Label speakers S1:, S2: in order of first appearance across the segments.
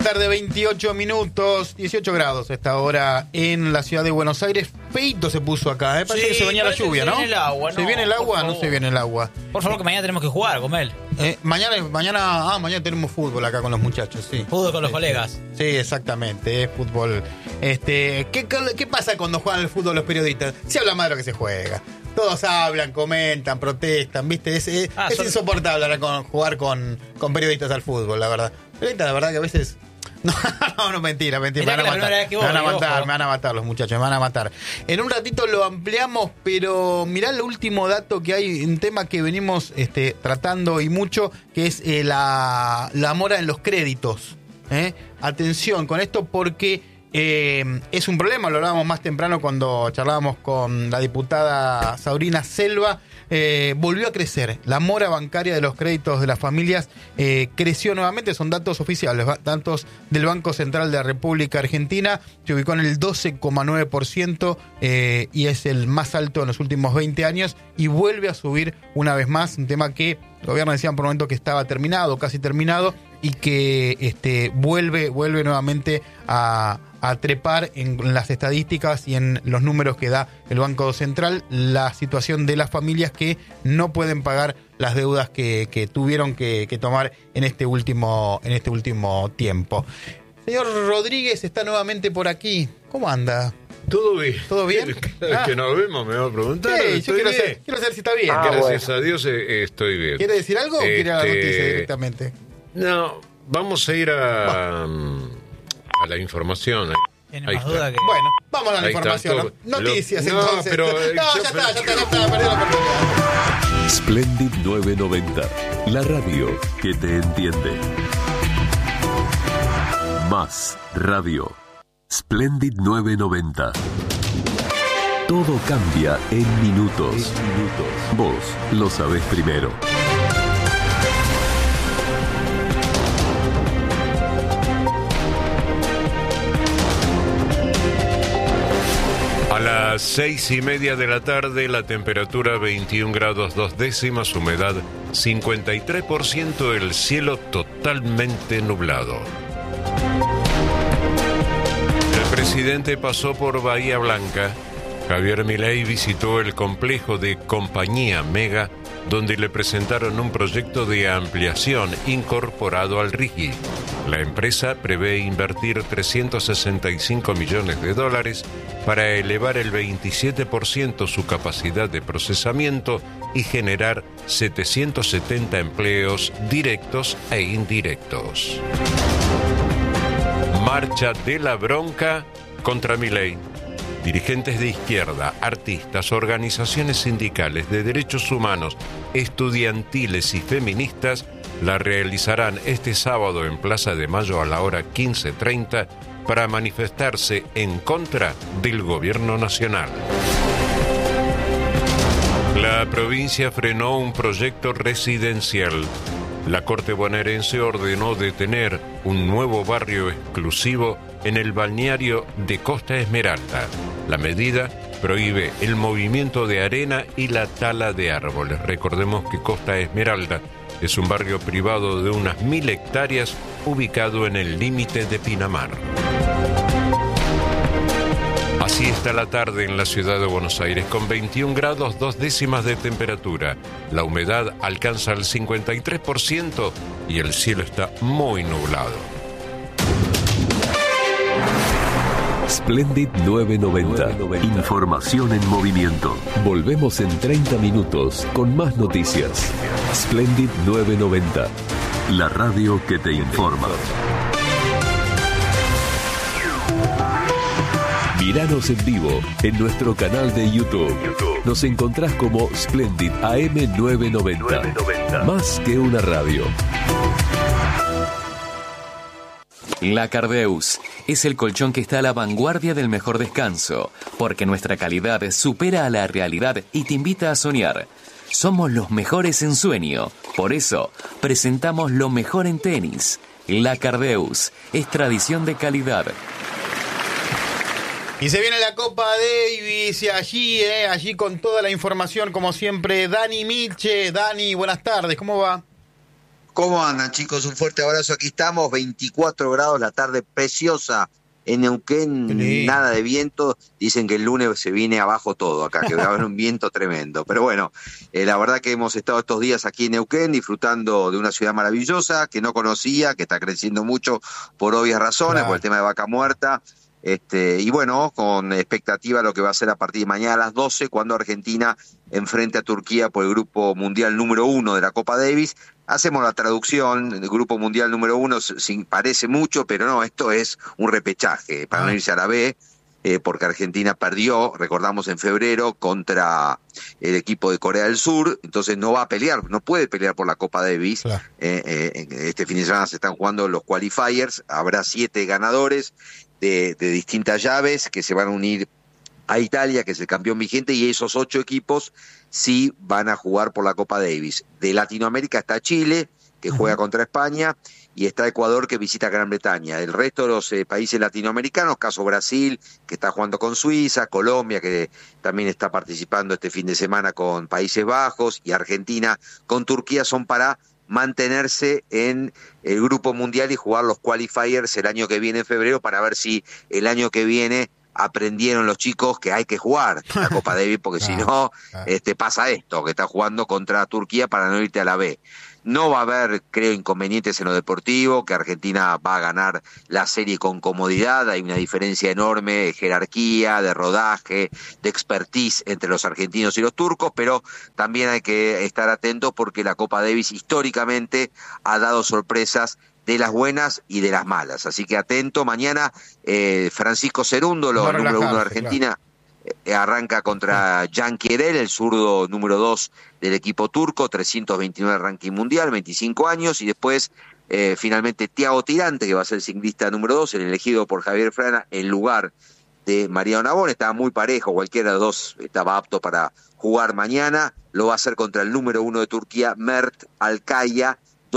S1: Tarde 28 minutos, 18 grados a esta hora en la ciudad de Buenos Aires. Feito se puso acá, parece que se venía la lluvia, ¿no?
S2: Se viene el agua, ¿no?
S1: ¿Se viene el agua? No se viene el agua.
S2: Por favor, que mañana tenemos que jugar, Gomel.
S1: Mañana tenemos fútbol acá con los muchachos, sí.
S2: Fútbol con los colegas.
S1: Sí, exactamente, es fútbol. ¿Qué pasa cuando juegan el fútbol los periodistas? Se habla más de lo que se juega. Todos hablan, comentan, protestan, ¿viste? Es insoportable jugar con periodistas al fútbol, la verdad. Periodistas, la verdad que a veces... No, mentira. Me van a matar los muchachos, me van a matar. En un ratito lo ampliamos, pero mirá el último dato que hay, un tema que venimos tratando y mucho, que es la mora en los créditos. Atención con esto porque es un problema, lo hablábamos más temprano cuando charlábamos con la diputada Sabrina Selva. Volvió a crecer. La mora bancaria de los créditos de las familias creció nuevamente. Son datos oficiales, datos del Banco Central de la República Argentina. Se ubicó en el 12,9% y es el más alto en los últimos 20 años y vuelve a subir una vez más. Un tema que el gobierno decía por un momento que estaba terminado, casi terminado, y que vuelve nuevamente a trepar en las estadísticas y en los números que da el Banco Central la situación de las familias que no pueden pagar las deudas que tuvieron que tomar en este último tiempo. Señor Rodríguez está nuevamente por aquí. ¿Cómo anda?
S3: Todo bien.
S1: ¿Todo bien?
S3: Cada vez que nos vemos me va a preguntar.
S1: Sí, yo quiero saber si está bien.
S3: Gracias a Dios estoy bien.
S1: ¿Quiere decir algo o quiere ir a la noticia directamente?
S3: No, vamos a ir a la información.
S2: Tiene más duda que...
S1: Bueno, vamos a la información. Noticias, entonces.
S3: Pero,
S1: ya está, perdió la oportunidad.
S4: Splendid 990, la radio que te entiende. Más radio. Splendid 990. Todo cambia en minutos. Vos lo sabés primero.
S3: A las 6:30 de la tarde, la temperatura 21 grados 2 décimas, humedad 53%, el cielo totalmente nublado. El presidente pasó por Bahía Blanca. Javier Milei visitó el complejo de Compañía Mega, donde le presentaron un proyecto de ampliación incorporado al RIGI. La empresa prevé invertir $365 millones para elevar el 27% su capacidad de procesamiento y generar 770 empleos directos e indirectos. Marcha de la bronca contra Milei. Dirigentes de izquierda, artistas, organizaciones sindicales de derechos humanos, estudiantiles y feministas la realizarán este sábado en Plaza de Mayo a la hora 15:30 para manifestarse en contra del gobierno nacional. La provincia frenó un proyecto residencial. La Corte bonaerense ordenó detener un nuevo barrio exclusivo en el balneario de Costa Esmeralda. La medida prohíbe el movimiento de arena y la tala de árboles. Recordemos que Costa Esmeralda es un barrio privado de unas 1.000 hectáreas ubicado en el límite de Pinamar. Así está la tarde en la ciudad de Buenos Aires, con 21 grados 2 décimas de temperatura. La humedad alcanza el 53% y el cielo está muy nublado.
S4: Splendid 990. Información en movimiento. Volvemos en 30 minutos con más noticias. Splendid 990. La radio que te informa. Míranos en vivo en nuestro canal de YouTube. Nos encontrás como Splendid AM 990. Más que una radio.
S5: La Cardeus es el colchón que está a la vanguardia del mejor descanso, porque nuestra calidad supera a la realidad y te invita a soñar. Somos los mejores en sueño, por eso presentamos lo mejor en tenis. La Cardeus es tradición de calidad.
S1: Y se viene la Copa Davis y allí con toda la información, como siempre, Dani Milche. Dani, buenas tardes, ¿cómo va?
S6: ¿Cómo andan, chicos? Un fuerte abrazo. Aquí estamos, 24 grados, la tarde preciosa en Neuquén, nada de viento. Dicen que el lunes se viene abajo todo acá, que va a haber un viento tremendo. Pero bueno, la verdad que hemos estado estos días aquí en Neuquén disfrutando de una ciudad maravillosa que no conocía, que está creciendo mucho por obvias razones, por el tema de Vaca Muerta. Y bueno, con expectativa lo que va a ser a partir de mañana a las 12, cuando Argentina enfrente a Turquía por el Grupo Mundial número 1 de la Copa Davis. Hacemos la traducción, el Grupo Mundial número 1 parece mucho, pero no, esto es un repechaje para no irse a la B, porque Argentina perdió, recordamos, en febrero contra el equipo de Corea del Sur, entonces no va a pelear, no puede pelear por la Copa Davis. Claro. Este fin de semana se están jugando los qualifiers, habrá 7 ganadores de distintas llaves que se van a unir a Italia, que es el campeón vigente, y esos 8 equipos sí van a jugar por la Copa Davis. De Latinoamérica está Chile, que juega contra España, y está Ecuador, que visita Gran Bretaña. El resto de los países latinoamericanos, caso Brasil, que está jugando con Suiza, Colombia, que también está participando este fin de semana con Países Bajos, y Argentina con Turquía, son para mantenerse en el Grupo Mundial y jugar los qualifiers el año que viene en febrero, para ver si el año que viene aprendieron los chicos que hay que jugar la Copa Davis, porque si no, pasa esto, que está jugando contra Turquía para no irte a la B. No va a haber, creo, inconvenientes en lo deportivo, que Argentina va a ganar la serie con comodidad. Hay una diferencia enorme de jerarquía, de rodaje, de expertise entre los argentinos y los turcos, pero también hay que estar atentos porque la Copa Davis históricamente ha dado sorpresas de las buenas y de las malas. Así que atento, mañana Francisco Cerundo, el número 1 de Argentina, arranca contra Can Kierel, el zurdo número 2 del equipo turco, 329 ranking mundial, 25 años, y después finalmente Thiago Tirante, que va a ser el ciclista número 2, el elegido por Javier Frana en lugar de Mariano Navone. Estaba muy parejo, cualquiera de los dos estaba apto para jugar mañana. Lo va a hacer contra el número 1 de Turquía, Mert Alkaya,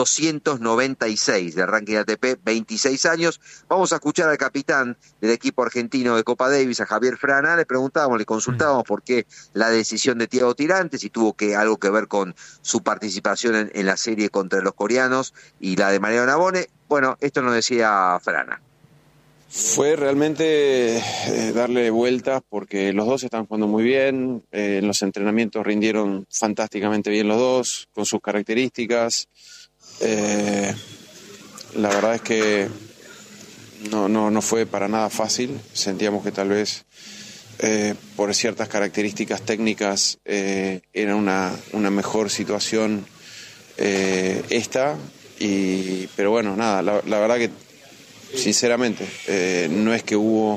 S6: 296 del ranking de ATP, 26 años. Vamos a escuchar al capitán del equipo argentino de Copa Davis, a Javier Frana. Le preguntábamos, le consultábamos por qué la decisión de Thiago Tirante, si tuvo algo que ver con su participación en la serie contra los coreanos y la de Mariano Navone. Bueno, esto nos decía Frana.
S7: Fue realmente darle vueltas porque los dos están jugando muy bien, en los entrenamientos rindieron fantásticamente bien los dos, con sus características. La verdad es que no fue para nada fácil. Sentíamos que tal vez por ciertas características técnicas era una mejor situación esta, pero bueno, nada, la verdad que sinceramente no es que hubo,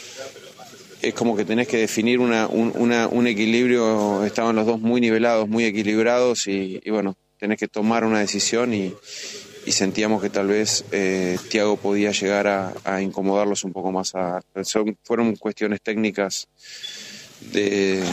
S7: es como que tenés que definir un equilibrio. Estaban los dos muy nivelados, muy equilibrados, y bueno, tenés que tomar una decisión, y sentíamos que tal vez Thiago podía llegar a incomodarlos un poco más. Fueron cuestiones técnicas de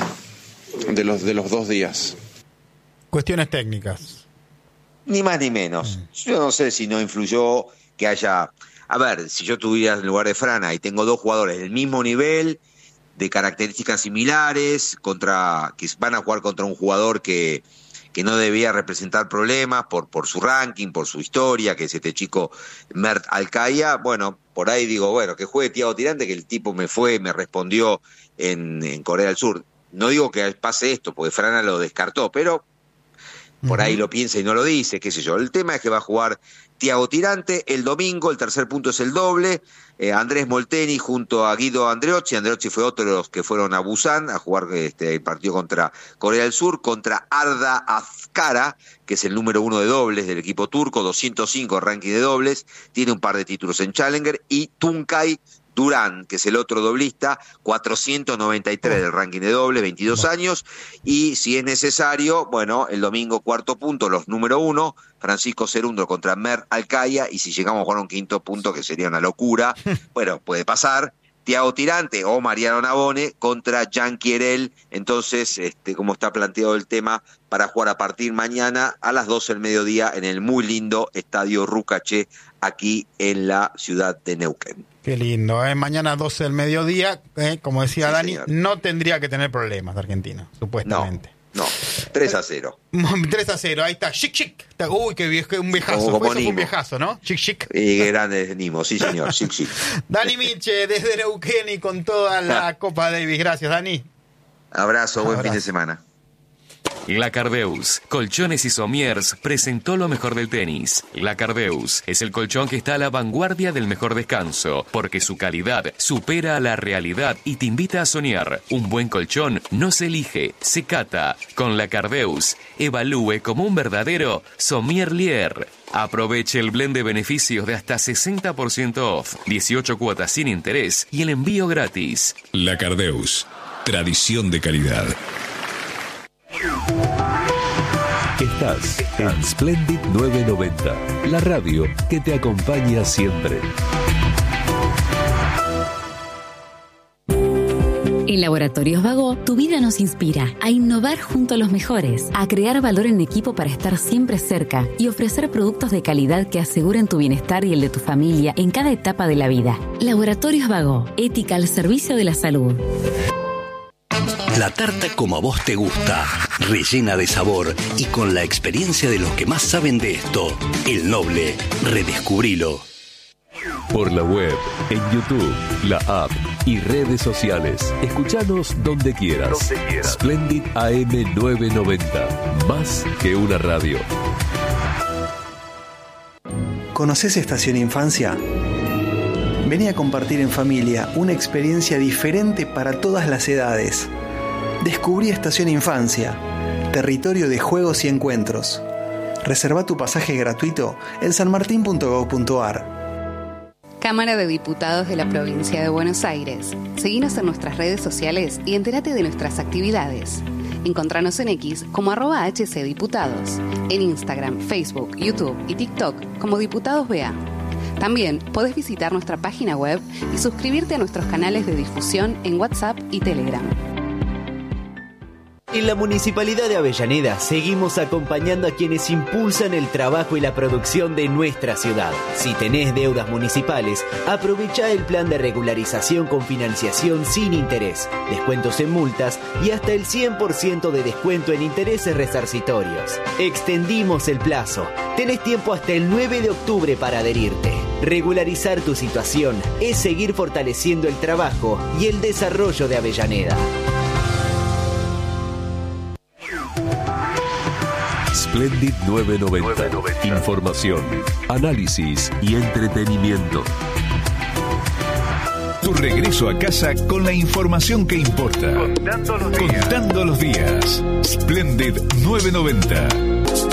S7: los 2 días.
S1: Cuestiones técnicas.
S6: Ni más ni menos. Yo no sé si no influyó que haya... A ver, si yo tuviera en lugar de Frana y tengo 2 jugadores del mismo nivel, de características similares, que van a jugar contra un jugador que no debía representar problemas por su ranking, por su historia, que es este chico Mert Alkaya, bueno, por ahí digo, bueno, que juegue Thiago Tirante, que el tipo me respondió en Corea del Sur. No digo que pase esto, porque Frana lo descartó, pero por ahí lo piensa y no lo dice, qué sé yo. El tema es que va a jugar Thiago Tirante el domingo, el tercer punto es el doble, Andrés Molteni junto a Guido Andreocchi. Andreocchi fue otro de los que fueron a Busan a jugar el partido contra Corea del Sur, contra Arda Azkara, que es el número 1 de dobles del equipo turco, 205 ranking de dobles, tiene un par de títulos en Challenger, y Tuncay Durán, que es el otro doblista, 493 del ranking de dobles, 22 años, y si es necesario, bueno, el domingo cuarto punto, los número 1, Francisco Cerundo contra Mert Alkaya, y si llegamos a jugar un quinto punto, que sería una locura, bueno, puede pasar, Thiago Tirante o Mariano Navone contra Can Kierel. Entonces, como está planteado el tema, para jugar a partir mañana a las 12 del mediodía en el muy lindo Estadio Rucaché, aquí en la ciudad de Neuquén.
S1: Qué lindo, mañana 12 del mediodía, como decía
S6: Sí,
S1: Dani,
S6: señor.
S1: no tendría que tener problemas Argentina, supuestamente.
S6: No, 3-0.
S1: 3-0, ahí está. Chic. Uy, qué viejo, un viejazo. Eso fue un viejazo, ¿no? Chic.
S6: Y grande Nimo, sí señor, chic.
S1: Dani Milche, desde Neuquén y con toda la Copa Davis. Gracias, Dani.
S6: Abrazo, buen fin de semana.
S5: La Cardeus, Colchones y Somiers, presentó lo mejor del tenis. La Cardeus es el colchón que está a la vanguardia del mejor descanso, porque su calidad supera a la realidad y te invita a soñar. Un buen colchón no se elige, se cata. Con La Cardeus, evalúe como un verdadero sommelier. Aproveche el blend de beneficios de hasta 60% off, 18 cuotas sin interés y el envío gratis.
S8: La Cardeus, tradición de calidad.
S4: Estás en Splendid 990, la radio que te acompaña siempre.
S9: En Laboratorios Vago, tu vida nos inspira a innovar junto a los mejores, a crear valor en equipo para estar siempre cerca y ofrecer productos de calidad que aseguren tu bienestar y el de tu familia en cada etapa de la vida. Laboratorios Vago, ética al servicio de la salud.
S10: La tarta como a vos te gusta, rellena de sabor y con la experiencia de los que más saben de esto. El Noble, redescubrilo.
S4: Por la web, en YouTube, la app y redes sociales. Escuchanos donde quieras. Splendid AM 990, más que una radio.
S11: ¿Conoces Estación Infancia? Vení a compartir en familia una experiencia diferente para todas las edades. Descubrí Estación Infancia, territorio de juegos y encuentros. Reserva tu pasaje gratuito en sanmartin.gov.ar.
S12: Cámara de Diputados de la Provincia de Buenos Aires. Seguinos en nuestras redes sociales y entérate de nuestras actividades. Encontranos en X como @HCDiputados, en Instagram, Facebook, YouTube y TikTok como Diputados BA. También podés visitar nuestra página web y suscribirte a nuestros canales de difusión en WhatsApp y Telegram.
S13: En la Municipalidad de Avellaneda seguimos acompañando a quienes impulsan el trabajo y la producción de nuestra ciudad. Si tenés deudas municipales, aprovecha el plan de regularización con financiación sin interés, descuentos en multas y hasta el 100% de descuento en intereses resarcitorios. Extendimos el plazo. Tenés tiempo hasta el 9 de octubre para adherirte. Regularizar tu situación es seguir fortaleciendo el trabajo y el desarrollo de Avellaneda.
S4: Splendid 990. Información, análisis y entretenimiento.
S8: Tu regreso a casa con la información que importa. Contando los días. Splendid 990.